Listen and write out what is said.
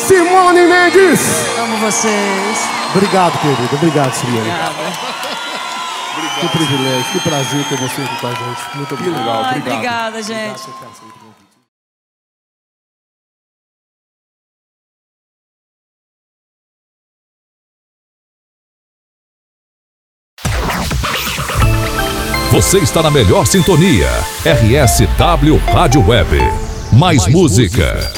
Simone Mendes. Amo vocês. Obrigado, querido. Obrigado, Simone. Obrigada. Que privilégio, que prazer ter você aqui com a gente. Muito obrigado. Ai, obrigada, gente. Você está na melhor sintonia. RSW Rádio Web. Mais música.